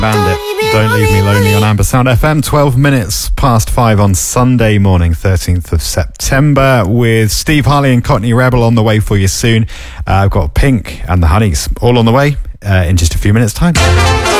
Bandit, Don't Leave Me Lonely on Amber Sound FM. 12 minutes past 5 on Sunday morning, 13th of September, with Steve Harley and Courtney Rebel on the way for you soon. I've got Pink and the Honeys all on the way in just a few minutes' time.